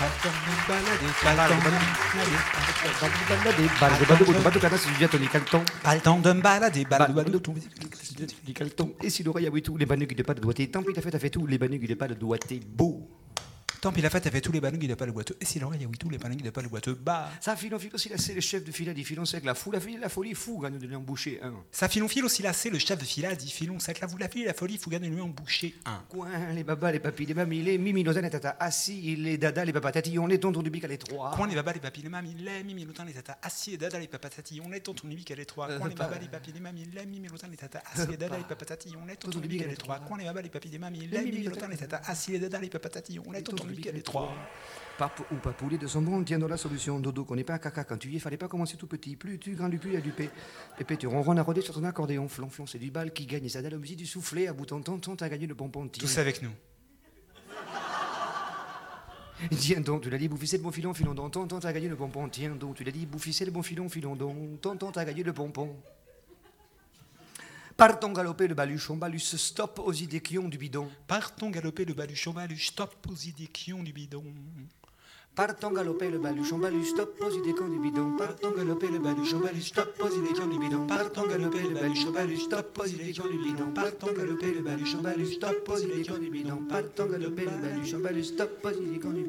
Pas le temps de me balader, Et si l'oreille a oui tout, les banugues de pas de doigté. Tant pis, t'as fait tout, les banugues de pas de doigté. Beau. Tant pis la fête, elle fait tous les banugues de pas le boiteux. Et si l'oreille a oui tous les banugues de pas le boiteux, bah. Ça filon aussi là, c'est le chef de fila dit filon sec la foule, la folie fou, gagne de lui emboucher un. Ça filon aussi là, c'est le chef de fila dit filon sec la vous la file la folie, faut gagner lui en boucher un. Coin, les babas, les papis, les mamies, les mimi, les tata assis, les dada, les papas tatillons, les tontons du bic à les trois. Coin les babas, les papis, les mamies, les mimi, l'autant les tata assis, les dada, les papas tatillons, les tontons du bic à les trois. Coin les babas, les papis, les mamies, les mimi, l'autant les tata assis, les dada, les papas tatillons, les tontons du bic à les trois. Coin les babas, les papis, les mamies, les mimi, l'autant les tata assis, les dada, les papas tatillons, les tontons du bic à les trois. Pape ou papoulet de son bon tient dans la solution. Dodo connaît pas un caca quand tu y es, fallait pas commencer tout petit. Plus tu grandes, plus il y a du paix. Pépé, tu ronronnes à roder sur ton accordéon. Flonflon, c'est du bal qui gagne. Et ça donne la musique du soufflet. À bout en temps, t'as gagné le bonbon. Tous avec nous. Tiens donc, tu l'as dit, bouffissez le bon filon, filon donc. Tonton, t'as gagné le bonbon. Tiens donc, tu l'as dit, bouffissez le bon filon, filon donc. Tonton, t'as gagné le bonbon. Partons galoper le baluchon, balus, stop aux idées qui ont du bidon. Partons galoper le baluchon, baluch, stop aux idées qui ont du bidon. Partons galoper le baluchon, balus, stop aux idées qui ont du bidon. Partons galoper le baluchon, balus, stop aux idées qui ont du bidon. Partons galoper le baluchon, balus, stop aux idées qui ont du bidon. Partons galoper le baluchon, balus, stop aux idées qui ont du bidon. Partons galoper le baluchon, balus, stop aux idées qui ont du bidon.